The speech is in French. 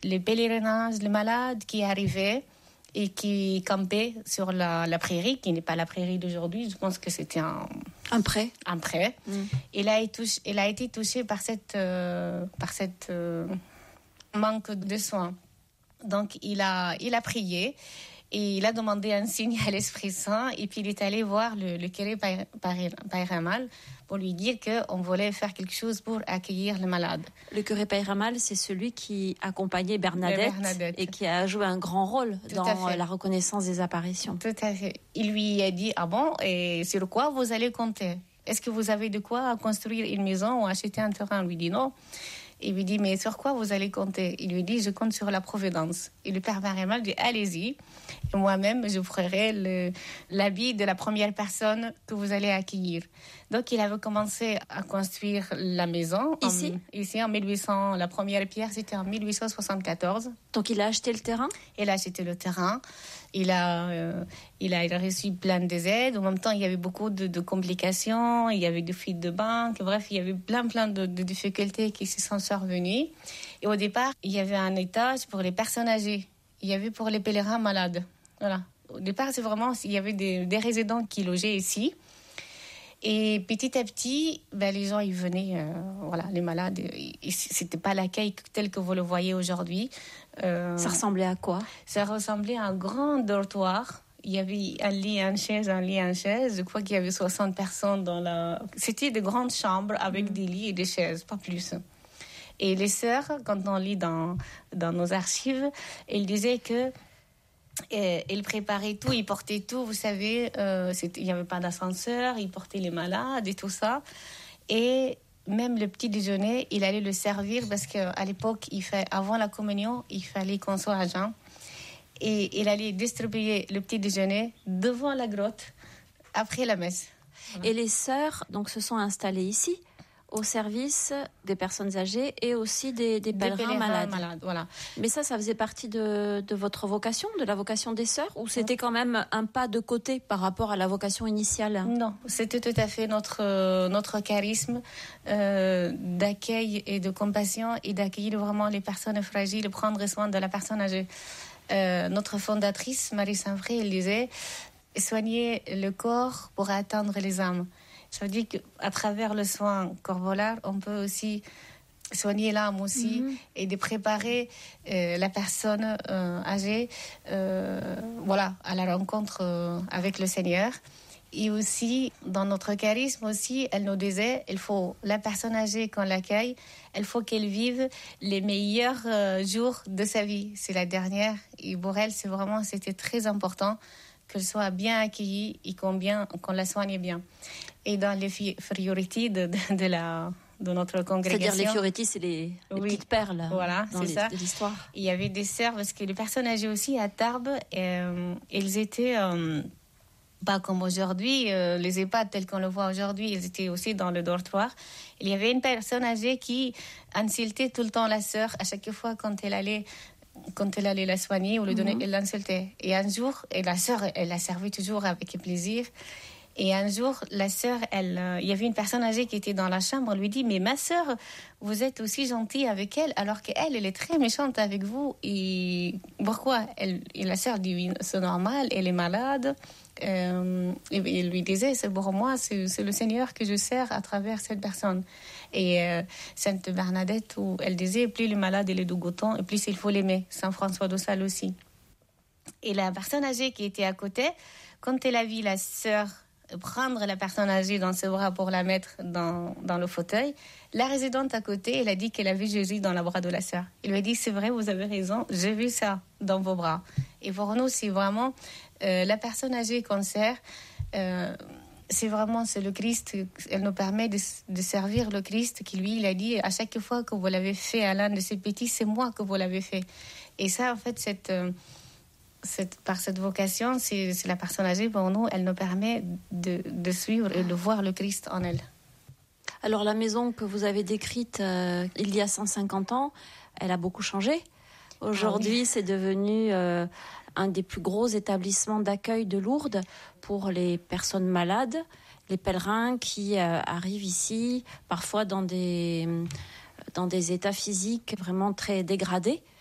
les pèlerinages, les malades qui arrivaient et qui campaient sur la prairie, qui n'est pas la prairie d'aujourd'hui. Je pense que c'était un pré. Un pré. Il a été touché par cette manque de soins. Donc, il a prié et il a demandé un signe à l'Esprit Saint. Et puis, il est allé voir le curé Payramal pour lui dire qu'on voulait faire quelque chose pour accueillir le malade. Le curé Payramal, c'est celui qui accompagnait Bernadette et qui a joué un grand rôle dans la reconnaissance des apparitions. Tout à fait. Il lui a dit, ah bon, et sur quoi vous allez compter? Est-ce que vous avez de quoi construire une maison ou acheter un terrain? Il lui dit non. Il lui dit, mais sur quoi vous allez compter? Il lui dit, je compte sur la providence. Et le père Payramal dit, allez-y. Et moi-même, je ferai l'habit de la première personne que vous allez accueillir. Donc, il avait commencé à construire la maison. Ici, en 1800. La première pierre, c'était en 1874. Donc, il a acheté le terrain? Il a acheté le terrain. Il a reçu plein des aides. En même temps, il y avait beaucoup de complications. Il y avait des fuites de banque. Bref, il y avait plein de difficultés qui se sont survenues. Et au départ, il y avait un étage pour les personnes âgées. Il y avait pour les pèlerins malades. Voilà. Au départ, c'est vraiment, il y avait des résidents qui logeaient ici. Et petit à petit, les gens, ils venaient, les malades. C'était pas l'accueil tel que vous le voyez aujourd'hui. Ça ressemblait à quoi? Ça ressemblait à un grand dortoir. Il y avait un lit, une chaise. Je crois qu'il y avait 60 personnes C'était de grandes chambres avec des lits et des chaises, pas plus. Et les sœurs, quand on lit dans nos archives, elles disaient que ils préparaient tout, ils portaient tout, vous savez, il n'y avait pas d'ascenseur, ils portaient les malades et tout ça. Et même le petit déjeuner, il allait le servir parce qu'à l'époque, avant la communion, il fallait qu'on soit à jeun. Et il allait distribuer le petit déjeuner devant la grotte après la messe. Voilà. Et les sœurs donc, se sont installées ici au service des personnes âgées et aussi des pèlerins malades. Voilà. Mais ça faisait partie de votre vocation, de la vocation des sœurs, ou c'était quand même un pas de côté par rapport à la vocation initiale? Non, c'était tout à fait notre charisme d'accueil et de compassion et d'accueillir vraiment les personnes fragiles, prendre soin de la personne âgée. Notre fondatrice, Marie Saint-Fré, elle disait « Soigner le corps pour atteindre les âmes ». Ça veut dire qu'à travers le soin corporel, on peut aussi soigner l'âme aussi et de préparer la personne âgée à la rencontre avec le Seigneur. Et aussi, dans notre charisme aussi, elle nous disait, la personne âgée qu'on l'accueille, il faut qu'elle vive les meilleurs jours de sa vie. C'est la dernière. Et pour elle, c'était très important qu'elle soit bien accueillie et qu'on la soigne bien. Et dans les Fioretti de notre congrégation... C'est-à-dire les Fioretti, c'est les petites perles de l'histoire. Il y avait des sœurs, parce que les personnes âgées aussi à Tarbes, elles étaient... pas comme aujourd'hui, les EHPAD tels qu'on le voit aujourd'hui, ils étaient aussi dans le dortoir. Il y avait une personne âgée qui insultait tout le temps la sœur à chaque fois quand elle allait la soigner ou lui donner, elle l'insultait. Et un jour, la sœur, elle la servait toujours avec plaisir. Et un jour, la sœur, il y avait une personne âgée qui était dans la chambre. Elle lui dit, mais ma sœur, vous êtes aussi gentille avec elle, alors qu'elle, elle est très méchante avec vous. Et pourquoi? Et la sœur dit, oui, c'est normal, elle est malade. Et il lui disait, c'est pour moi, c'est le Seigneur que je sers à travers cette personne. Et Sainte Bernadette, où elle disait, plus le malade est dégoûtant, et plus il faut l'aimer. Saint François de Sales aussi. Et la personne âgée qui était à côté, quand elle a vu la sœur prendre la personne âgée dans ses bras pour la mettre dans le fauteuil, la résidente à côté, elle a dit qu'elle a vu Jésus dans les bras de la sœur. Il lui a dit, c'est vrai, vous avez raison, j'ai vu ça dans vos bras. Et pour nous, c'est vraiment la personne âgée qu'on sert, c'est le Christ. Elle nous permet de servir le Christ qui, lui, il a dit, à chaque fois que vous l'avez fait à l'un de ces petits, c'est moi que vous l'avez fait. Et ça, en fait, par cette vocation, c'est la personne âgée, pour nous, elle nous permet de suivre et de voir le Christ en elle. Alors la maison que vous avez décrite il y a 150 ans, elle a beaucoup changé. Aujourd'hui, c'est devenu un des plus gros établissements d'accueil de Lourdes pour les personnes malades, les pèlerins qui arrivent ici, parfois dans des états physiques vraiment très dégradés.